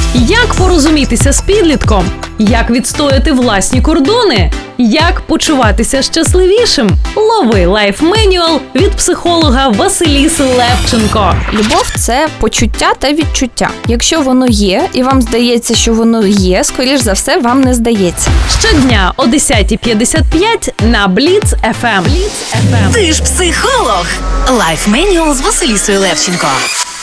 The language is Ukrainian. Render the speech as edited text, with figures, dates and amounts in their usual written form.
Як порозумітися з підлітком? Як відстояти власні кордони? Як почуватися щасливішим? Лови лайф-менюал від психолога Василіси Левченко. Любов – це почуття та відчуття. Якщо воно є, і вам здається, що воно є, скоріш за все, вам не здається. Щодня о 10:55 на Бліц FM. Ти ж психолог. Лайф-менюал з Василісою Левченко.